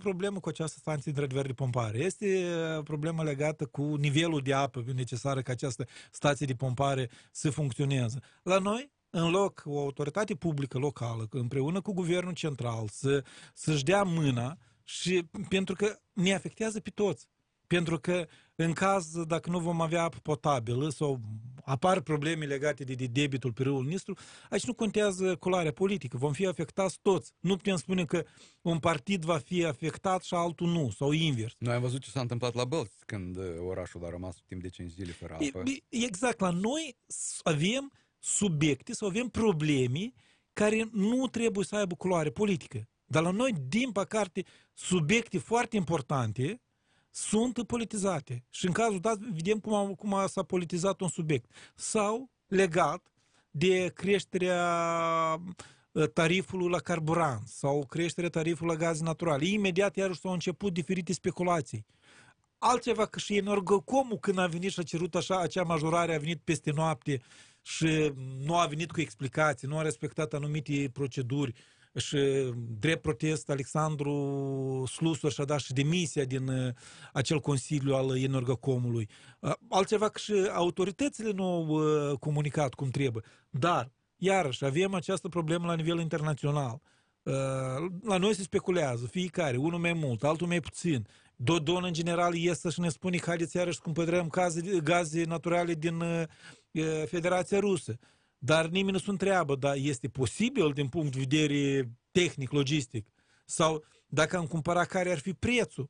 problemă cu această stație într-adevăr de pompare. Este problemă legată cu nivelul de apă necesară ca această stație de pompare să funcționeze. La noi, în loc o autoritate publică locală, împreună cu guvernul central, să-și dea mâna, și pentru că ne afectează pe toți. Pentru că în caz, dacă nu vom avea apă potabilă sau apar probleme legate de debitul pe râul Nistru, aici nu contează culoarea politică, vom fi afectați toți. Nu putem spune că un partid va fi afectat și altul nu, sau invers. Noi am văzut ce s-a întâmplat la Bălți, când orașul a rămas timp de 5 zile fără apă. Exact, la noi avem subiecte sau avem probleme care nu trebuie să aibă culoare politică. Dar la noi, din păcate, subiecte foarte importante sunt politizate. Și în cazul dat, vedem cum s-a politizat un subiect. Sau legat de creșterea tarifului la carburant sau creșterea tarifului la gaze naturale. Imediat, iarăși, s-au început diferite speculații. Altceva că și Energocomul, când a venit și a cerut așa, acea majorare a venit peste noapte și nu a venit cu explicații, nu a respectat anumite proceduri și drept protest Alexandru Slusor și-a dat și demisia din acel consiliu al Energocomului. Altceva că și autoritățile nu au comunicat cum trebuie. Dar, iarăși, avem această problemă la nivel internațional. La noi se speculează, fiecare, unul mai mult, altul mai puțin. Dodon, în general, iese și ne spune că haideți iarăși cumpărăm gaze naturale din Federația Rusă. Dar nimeni nu se întreabă, dar este posibil din punct de vedere tehnic, logistic? Sau dacă am cumpărat, care ar fi prețul?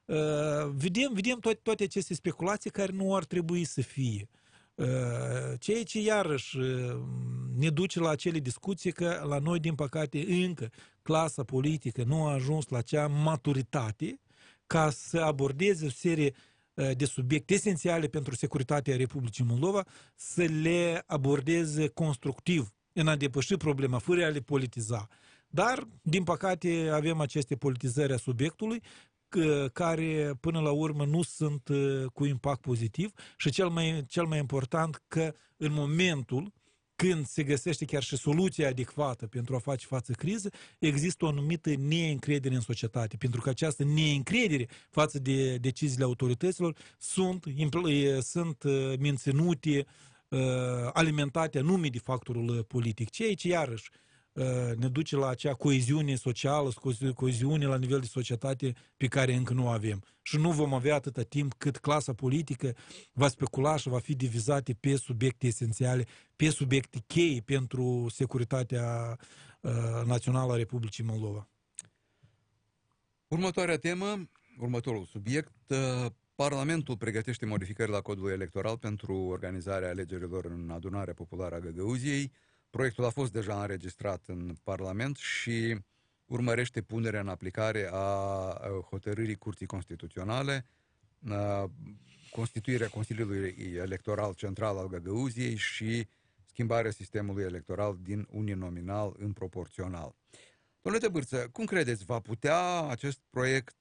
Vedem toate aceste speculații care nu ar trebui să fie. Ceea ce iarăși ne duce la acele discuții că la noi, din păcate, încă clasa politică nu a ajuns la acea maturitate ca să abordeze o serie de subiecte esențiale pentru securitatea Republicii Moldova, să le abordeze constructiv, în a depăși problema, fără a le politiza. Dar, din păcate, avem aceste politizări a subiectului, care până la urmă nu sunt cu impact pozitiv și cel mai important că în momentul când se găsește chiar și soluția adecvată pentru a face față criză, există o anumită neîncredere în societate, pentru că această neîncredere față de deciziile autorităților sunt menținute, alimentate anume de factorul politic, ceea ce iarăși ne duce la acea coeziune socială, coeziune la nivel de societate pe care încă nu avem. Și nu vom avea atâta timp cât clasa politică va specula și va fi divizată pe subiecte esențiale, pe subiecte cheie pentru securitatea națională a Republicii Moldova. Următoarea temă, următorul subiect, Parlamentul pregătește modificări la codul electoral pentru organizarea alegerilor în adunarea populară a Găgăuziei. Proiectul a fost deja înregistrat în Parlament și urmărește punerea în aplicare a hotărârii Curții Constituționale, constituirea Consiliului Electoral Central al Găgăuziei și schimbarea sistemului electoral din uninominal în proporțional. Domnule Tăbârță, cum credeți, va putea acest proiect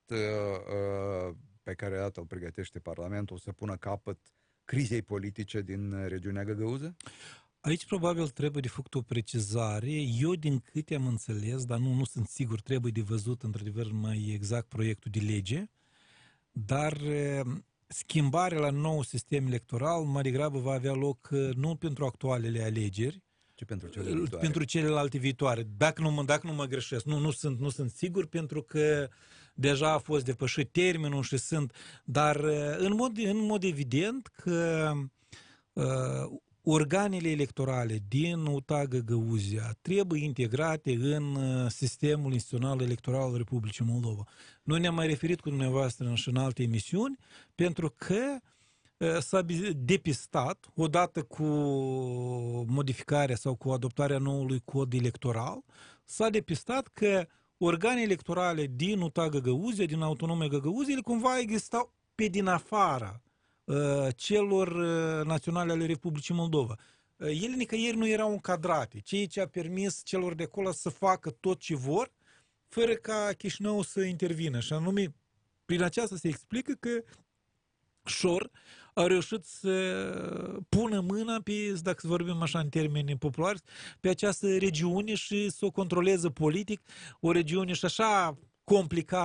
pe care dată îl pregătește Parlamentul să pună capăt crizei politice din regiunea Găgăuză? Aici probabil trebuie de făcut o precizare. Eu, din câte am înțeles, dar nu sunt sigur, trebuie de văzut într-adevăr mai exact proiectul de lege, dar schimbarea la nou sistem electoral mai degrabă va avea loc nu pentru actualele alegeri, ci pentru celelalte viitoare. Dacă nu mă greșesc, nu sunt sigur, pentru că deja a fost depășit termenul și dar în mod evident că organele electorale din UTA Găgăuzia trebuie integrate în sistemul instituțional electoral al Republicii Moldova. Noi ne-am mai referit cu dumneavoastră și în alte emisiuni, pentru că s-a depistat, odată cu modificarea sau cu adoptarea noului cod electoral, s-a depistat că organe electorale din UTA Găgăuzia, din Autonomia Găgăuziei, cumva existau pe din afara celor naționale ale Republicii Moldova. Ele nicăieri nu erau încadrate, ceea ce a permis celor de acolo să facă tot ce vor, fără ca Chișinău să intervină. Și anume, prin aceasta se explică că Șor a reușit să pună mâna pe, dacă să vorbim așa în termeni populari, pe această regiune și să o controleze politic, o regiune și așa complicată